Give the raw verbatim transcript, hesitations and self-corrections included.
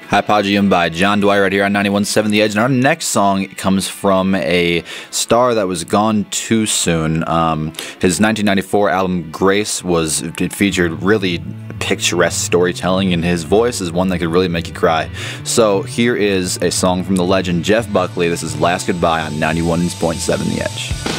Hypogeum by John Dwyer right here on ninety-one point seven The Edge. And our next song comes from a star that was gone too soon. Um, his nineteen ninety-four album Grace was it featured really picturesque storytelling, and his voice is one that could really make you cry. So here is a song from the legend Jeff Buckley. This is Last Goodbye on ninety-one point seven The Edge.